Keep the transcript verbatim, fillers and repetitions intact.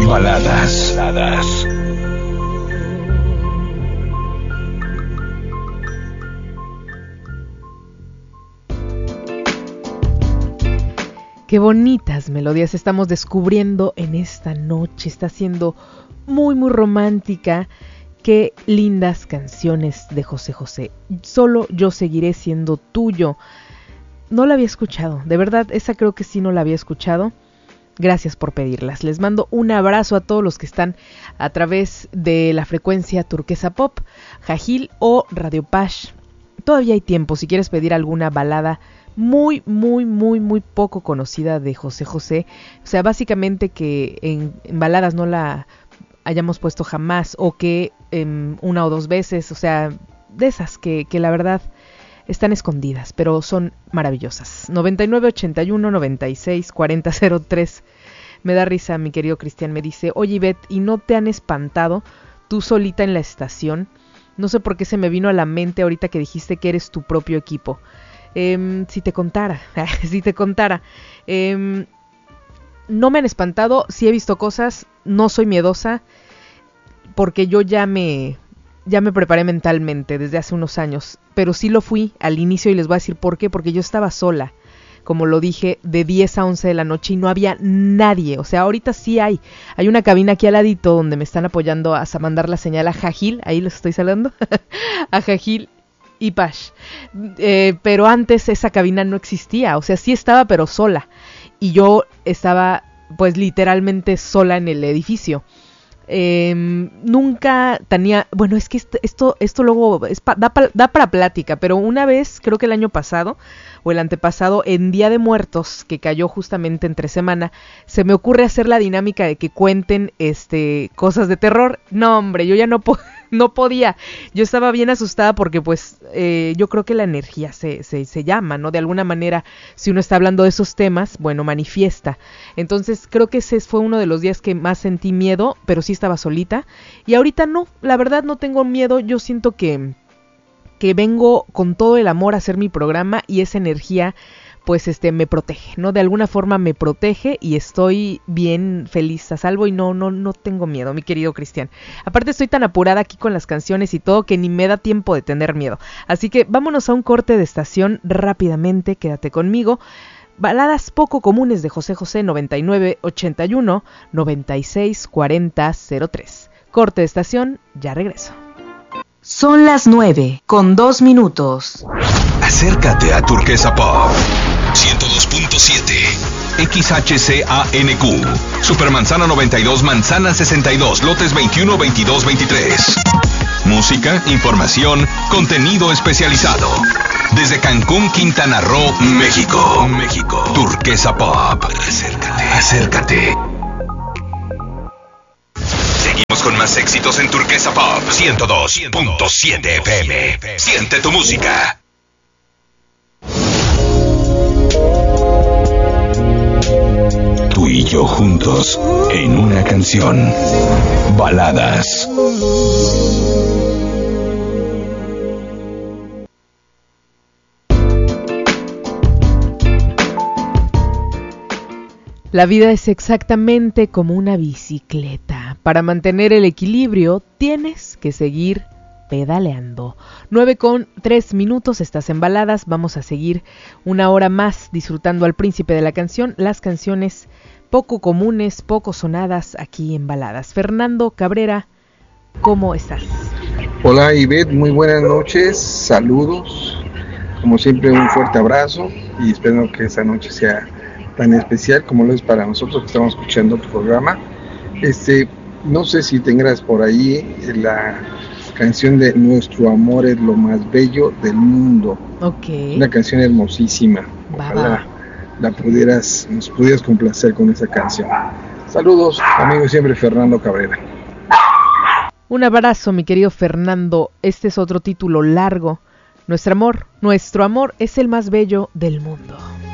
Baladas. Baladas. Qué bonitas melodías estamos descubriendo en esta noche. Está siendo muy, muy romántica. Qué lindas canciones de José José. Solo yo seguiré siendo tuyo. No la había escuchado. De verdad, esa creo que sí no la había escuchado. Gracias por pedirlas. Les mando un abrazo a todos los que están a través de la frecuencia Turquesa Pop, Jajil o Radio Pash. Todavía hay tiempo si quieres pedir alguna balada muy, muy, muy, muy poco conocida de José José. O sea, básicamente que en, en baladas no la hayamos puesto jamás o que eh, una o dos veces, o sea, de esas que, que la verdad están escondidas, pero son maravillosas. noventa y nueve ochenta y uno noventa y seis cuarenta cero tres. Me da risa, mi querido Cristian, me dice, oye Ivette, ¿y no te han espantado tú solita en la estación? No sé por qué se me vino a la mente ahorita que dijiste que eres tu propio equipo. Eh, si te contara, si te contara. Eh, no me han espantado, sí he visto cosas, no soy miedosa, porque yo ya me, ya me preparé mentalmente desde hace unos años, pero sí lo fui al inicio y les voy a decir por qué, porque yo estaba sola, como lo dije, de diez a once de la noche y no había nadie. O sea, ahorita sí hay, hay una cabina aquí al ladito donde me están apoyando a mandar la señal a Jajil, ahí les estoy saludando, a Jajil y Pash, eh, pero antes esa cabina no existía, o sea, sí estaba pero sola, y yo estaba pues literalmente sola en el edificio. Eh, nunca tenía, bueno, es que esto esto, esto luego es pa, da, pa, da para plática, pero una vez, creo que el año pasado o el antepasado, en Día de Muertos, que cayó justamente entre semana, se me ocurre hacer la dinámica de que cuenten este cosas de terror. No, hombre, yo ya no puedo. No podía, yo estaba bien asustada porque pues eh, yo creo que la energía se, se, se llama, ¿no? De alguna manera, si uno está hablando de esos temas, bueno, manifiesta. Entonces creo que ese fue uno de los días que más sentí miedo, pero sí estaba solita. Y ahorita no, la verdad no tengo miedo, yo siento que, que vengo con todo el amor a hacer mi programa y esa energía pues este me protege, ¿no? De alguna forma me protege y estoy bien feliz, a salvo y no no no tengo miedo, mi querido Cristian. Aparte estoy tan apurada aquí con las canciones y todo que ni me da tiempo de tener miedo. Así que vámonos a un corte de estación rápidamente, quédate conmigo. Baladas poco comunes de José José, noventa y nueve ochenta y uno noventa y seis cuarenta cero tres. Corte de estación, ya regreso. Son las nueve con dos minutos. Acércate a Turquesa Pop ciento dos punto siete X H C A N Q Supermanzana noventa y dos, Manzana sesenta y dos, lotes veintiuno, veintidós, veintitrés. Música, información, contenido especializado. Desde Cancún, Quintana Roo, México. México. Turquesa Pop. Acércate. Acércate. Seguimos con más éxitos en Turquesa Pop ciento dos punto siete F M. Siente tu música. Tú y yo juntos en una canción. Baladas. La vida es exactamente como una bicicleta. Para mantener el equilibrio tienes que seguir pedaleando. nueve con tres minutos, estás en Baladas. Vamos a seguir una hora más disfrutando al príncipe de la canción, las canciones poco comunes, poco sonadas aquí en Baladas. Fernando Cabrera, ¿cómo estás? Hola Ivette, muy buenas noches, saludos, como siempre un fuerte abrazo y espero que esta noche sea tan especial como lo es para nosotros que estamos escuchando tu programa. Este, no sé si tengas por ahí la canción de Nuestro amor es lo más bello del mundo. Okay. Una canción hermosísima. Ojalá la pudieras, nos pudieras complacer con esa canción. Saludos, amigo siempre Fernando Cabrera. Un abrazo, mi querido Fernando. Este es otro título largo. Nuestro amor, nuestro amor es el más bello del mundo.